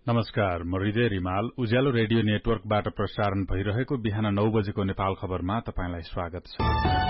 नमस्कार, म हृदय रिमाल उज्यालो रेडियो नेटवर्कबाट प्रसारण भइरहेको बिहान 9 बजेको नेपाल खबरमा तपाईंलाई स्वागत छ।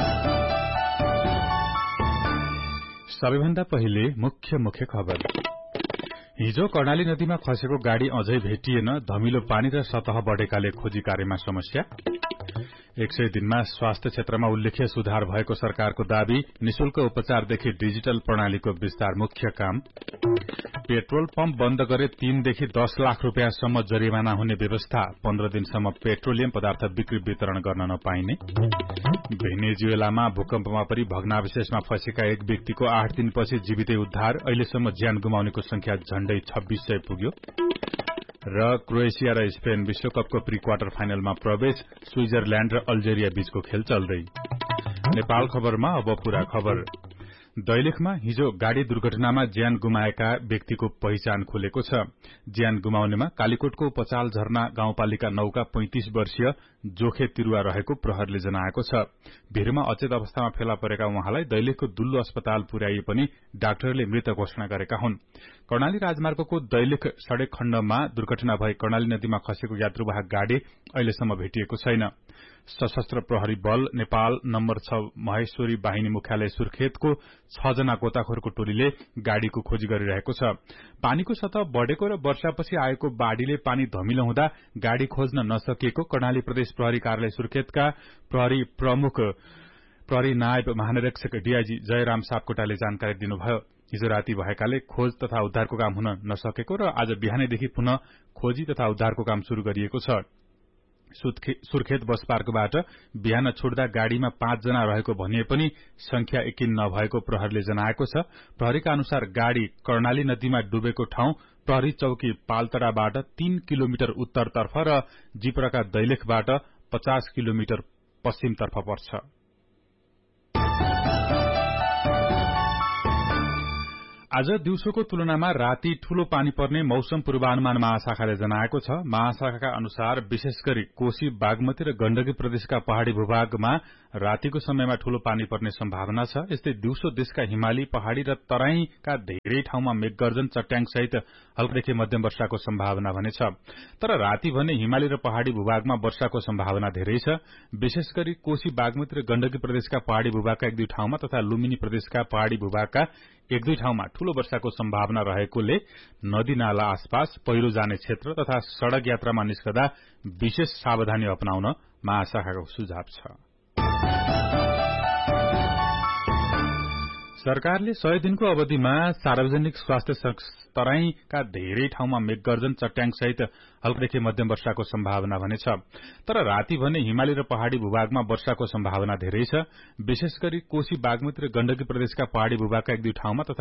सबैभन्दा पहिले मुख्य खबर। हिजो कर्णाली नदीमा खसेको गाड़ी अझै भेटिएन, धमिलो पानी र सतह बढेकाले खोजी कार्यमा समस्या। 100 दिनमा स्वास्थ्य क्षेत्रमा उल्लेख्य सुधार भएको सरकारको दावी, निशुल्क उपचारदेखि डिजिटल प्रणालीको विस्तार मुख्य काम। पेट्रोल पम्प बन्द गरे 3 देखि 10 लाख रुपियाँसम्म जरिवाना हुने व्यवस्था, 15 दिनसम्म पेट्रोलियम पदार्थ बिक्री वितरण गर्न नपाइने। भेनेजुएलामा भूकम्पमा परि भग्नावशेषमा फँसेका एक व्यक्तिको 8 दिनपछि जीवितै उद्धार, अहिलेसम्म ज्यान गुमाउनेको संख्या झण्डै 2600 पुग्यो। र क्रोएशिया र स्पेन विश्वकपको प्री क्वार्टर फाइनलमा प्रवेश, स्विजरल्याण्ड र अल्जेरिया बीचको खेल चल्दै। नेपाल खबरमा अब पूरा खबर। दैलेखमा हिजो गाड़ी दुर्घटनामा ज्यान गुमाएका व्यक्तिको पहिचान खुलेको छ। ज्यान गुमाउनेमा कालीकोटको पचाल झरना गाउँपालिका 9 का 35 वर्षीय जोखे तिरुवा रहेको प्रहरले जनाएको छ। भिरमा अचेत अवस्थामा फेला परेका उहाँलाई दैलेखको दुल्लो अस्पताल पुर्याइए पनि डाक्टरले मृत घोषणा गरेका हुन्। कर्णाली राजमार्गको दैलेख सड़क खण्डमा दुर्घटना भई कर्णाली नदीमा खसेको यात्रुवाहक गाड़ी अहिलेसम्म भेटिएको छैन। सशस्त्र प्रहरी बल नेपाल नम्बर 6 महेश्वरी बाहिनी मुख्यालय सुर्खेतको 6 जना गोताखोरको टोलीले गाड़ीको खोजी गरिरहेको छ। पानीको सतह बढ़ेको र वर्षापछि आएको बाढ़ीले पानी धमिलो हुँदा गाड़ी खोज्न नसकिएको कर्णाली प्रदेश प्रहरी कार्यालय सुर्खेतका प्रहरी प्रमुख प्रहरी नायब महानिरीक्षक डीआईजी जयराम सापकोटाले जानकारी दिनुभयो। हिजो राति भएकाले खोज तथा उद्धारको काम हुन नसकेको र आज बिहानैदेखि पुनः खोजी तथा उद्धारको काम शुरू गरिएको छ। सुर्खेत बस पार्कबाट बिहान छुट्दा गाड़ीमा 5 जना रहेको भनिए पनि संख्या यकिन नभएको प्रहरीले जनाएको छ। प्रहरीका अनुसार गाड़ी कर्णाली नदीमा डुबेको ठाउँ प्रहरी चौकी पाल्तराबाट 3 किलोमिटर उत्तरतर्फ र जिपरका दैलेखबाट 50 किलोमिटर पश्चिमतर्फ पर्छ। आज दिउँसोको तुलनामा राति ठूलो पानी पर्ने मौसम पूर्वानुमान महाशाखाले जनाएको छ। महाशाखाका अनुसार विशेष गरी कोशी, बागमती र गण्डकी प्रदेशका पहाड़ी भूभागमा रातिको समयमा ठूलो पानी पर्ने सम्भावना छ। यस्तै दिउँसो देशका हिमाली, पहाड़ी र तराईका धेरै ठाउँमा मेघगर्जन, चट्याङ सहित हल्कादेखि मध्यम वर्षाको सम्भावना भने छ। तर राति भने हिमाली र पहाड़ी भूभागमा वर्षाको सम्भावना धेरै छ। विशेष गरी कोशी, बागमती र गण्डकी प्रदेशका पहाड़ी भूभागका 1-2 ठाउँमा तथा लुम्बिनी प्रदेशका पहाड़ी भूभागका 1-2 ठाउँमा ठूलो वर्षाको सम्भावना रहेकोले नदी नाला आसपास, पहिरो जाने क्षेत्र तथा सड़क यात्रामा निस्कदा विशेष सावधानी अपनाउन महाशाखाको सुझाव छ। सरकारले 100 दिनको अवधिमा सार्वजनिक स्वास्थ्य तराईका धेरै ठाउँमा मेघगर्जन, चट्याङ सहित हल्कादेखि मध्यम वर्षाको सम्भावना भने छ। तर राति भने हिमाली र पहाड़ी भूभागमा वर्षाको सम्भावना धेरै छ। विशेष गरी कोशी, बागमती र गण्डकी प्रदेशका पहाड़ी भूभागका 1-2 ठाउँमा तथा